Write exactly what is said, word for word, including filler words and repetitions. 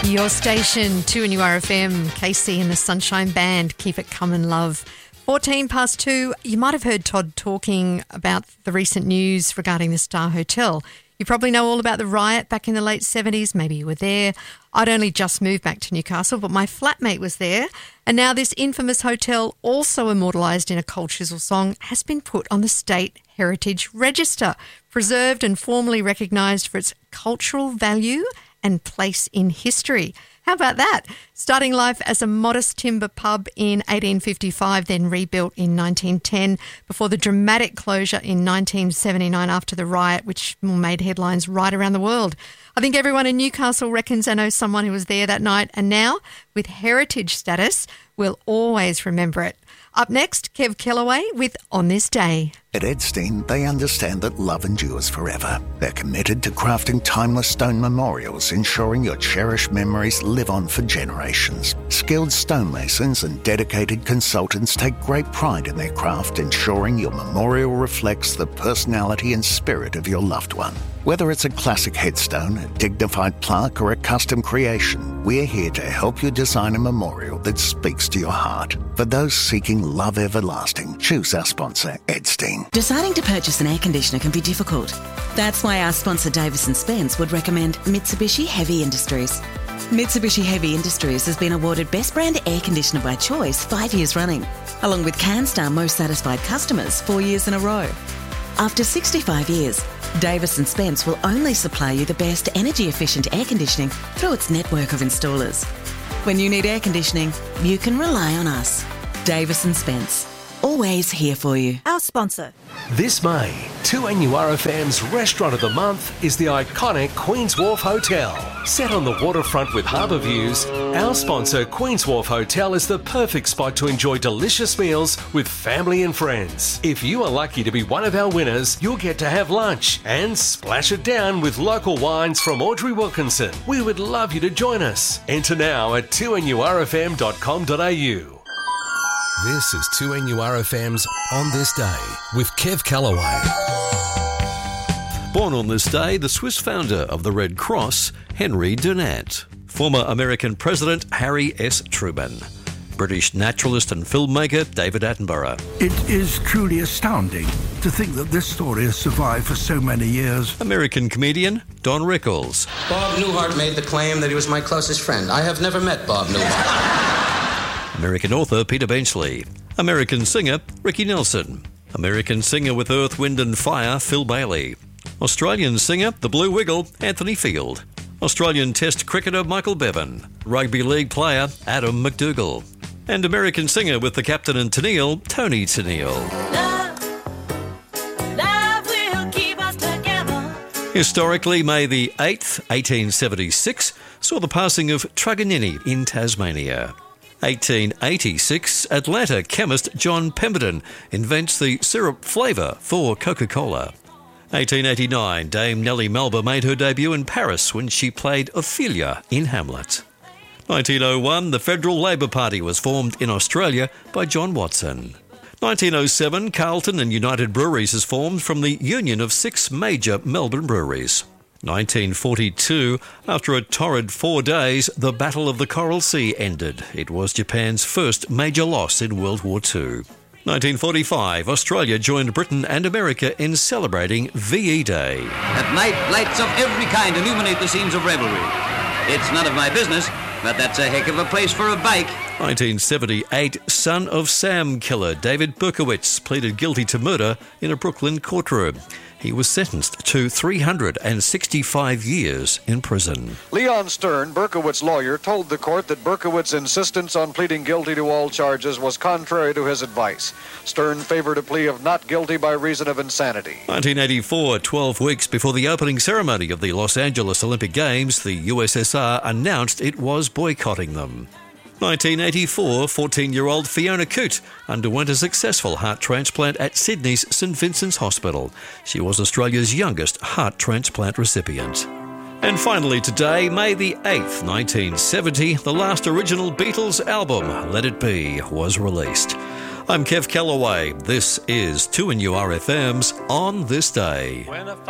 Your station, two N U R F M, K C and the Sunshine Band, Keep It Comin' Love. fourteen past two, you might have heard Todd talking about the recent news regarding the Star Hotel. You probably know all about the riot back in the late seventies. Maybe you were there. I'd only just moved back to Newcastle, but my flatmate was there. And now this infamous hotel, also immortalised in a Cold Chisel song, has been put on the State Heritage Register, preserved and formally recognised for its cultural value and place in history. How about that? Starting life as a modest timber pub in eighteen fifty-five, then rebuilt in nineteen ten, before the dramatic closure in nineteen seventy-nine after the riot, which made headlines right around the world. I think everyone in Newcastle reckons they know someone who was there that night, and now, with heritage status, we'll always remember it. Up next, Kev Kellaway with On This Day. At Edstein, they understand that love endures forever. They're committed to crafting timeless stone memorials, ensuring your cherished memories live on for generations. Skilled stonemasons and dedicated consultants take great pride in their craft, ensuring your memorial reflects the personality and spirit of your loved one. Whether it's a classic headstone, a dignified plaque, or a custom creation, we're here to help you design a memorial that speaks to your heart. For those seeking love everlasting, choose our sponsor, Edstein. Deciding to purchase an air conditioner can be difficult. That's why our sponsor Davis and Spence would recommend Mitsubishi Heavy Industries. Mitsubishi Heavy Industries has been awarded Best Brand Air Conditioner by Choice five years running, along with CanStar Most Satisfied Customers four years in a row. After sixty-five years, Davis and Spence will only supply you the best energy-efficient air conditioning through its network of installers. When you need air conditioning, you can rely on us. Davis and Spence. Always here for you. Our sponsor. This May, two N U R F M's Restaurant of the Month is the iconic Queen's Wharf Hotel. Set on the waterfront with harbour views, our sponsor Queen's Wharf Hotel is the perfect spot to enjoy delicious meals with family and friends. If you are lucky to be one of our winners, you'll get to have lunch and splash it down with local wines from Audrey Wilkinson. We would love you to join us. Enter now at two N U R F M dot com dot a u. This is two N U R F M's On This Day with Kev Kellaway. Born on this day, the Swiss founder of the Red Cross, Henry Dunant. Former American President Harry S. Truman. British naturalist and filmmaker David Attenborough. It is truly astounding to think that this story has survived for so many years. American comedian Don Rickles. Bob Newhart made the claim that he was my closest friend. I have never met Bob Newhart. American author Peter Benchley. American singer Ricky Nelson. American singer with Earth, Wind and Fire Phil Bailey. Australian singer The Blue Wiggle Anthony Field. Australian Test cricketer Michael Bevan. Rugby league player Adam McDougall. And American singer with the captain and Tennille Tony Tennille. Love, love will keep us together. Historically, May the eighth, eighteen seventy-six saw the passing of Truganini in Tasmania. eighteen eighty-six, Atlanta chemist John Pemberton invents the syrup flavour for Coca-Cola. eighteen eighty-nine, Dame Nellie Melba made her debut in Paris when she played Ophelia in Hamlet. nineteen oh one, the Federal Labor Party was formed in Australia by John Watson. nineteen oh seven, Carlton and United Breweries is formed from the union of six major Melbourne breweries. nineteen forty-two, after a torrid four days, the Battle of the Coral Sea ended. It was Japan's first major loss in World War Two. nineteen forty-five, Australia joined Britain and America in celebrating V E Day. At night, lights of every kind illuminate the scenes of revelry. It's none of my business, but that's a heck of a place for a bike. nineteen seventy-eight, son of Sam killer David Berkowitz pleaded guilty to murder in a Brooklyn courtroom. He was sentenced to three hundred sixty-five years in prison. Leon Stern, Berkowitz's lawyer, told the court that Berkowitz's insistence on pleading guilty to all charges was contrary to his advice. Stern favored a plea of not guilty by reason of insanity. nineteen eighty-four, twelve weeks before the opening ceremony of the Los Angeles Olympic Games, the U S S R announced it was boycotting them. nineteen eighty-four, fourteen-year-old Fiona Coote underwent a successful heart transplant at Sydney's St Vincent's Hospital. She was Australia's youngest heart transplant recipient. And finally today, May the eighth, nineteen seventy, the last original Beatles album, Let It Be, was released. I'm Kev Kellaway. This is two N U R F M's On This Day. When a